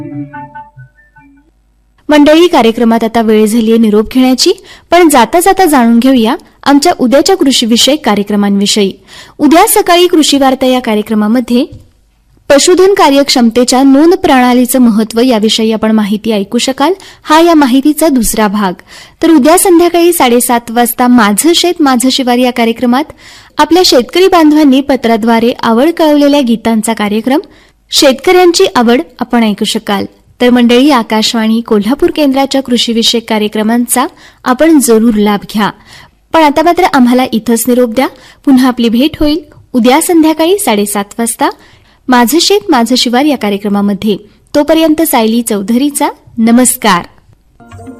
मंडळी, कार्यक्रमात आता वेळ झालीय निरोप घेण्याची, पण जाता जाता जाणून घेऊया आमच्या उद्याच्या कृषीविषयक कार्यक्रमांविषयी. उद्या सकाळी कृषी वार्ता या कार्यक्रमामध्ये पशुधन कार्यक्षमतेच्या नोंद प्रणालीचं महत्व याविषयी आपण माहिती ऐकू शकाल. हा या माहितीचा दुसरा भाग. तर उद्या संध्याकाळी 7:30 वाजता माझं शेत माझं शिवार या कार्यक्रमात आपल्या शेतकरी बांधवांनी पत्राद्वारे आवड कळवलेल्या गीतांचा कार्यक्रम शेतकऱ्यांची आवड आपण ऐकू शकाल. तर मंडळी, आकाशवाणी कोल्हापूर केंद्राच्या कृषीविषयक कार्यक्रमांचा आपण जरूर लाभ घ्या. पण आता मात्र आम्हाला इथंच निरोप द्या. पुन्हा आपली भेट होईल उद्या संध्याकाळी 7:30 वाजता माझं शेत माझं शिवार या कार्यक्रमामध्ये. तोपर्यंत सायली चौधरीचा नमस्कार.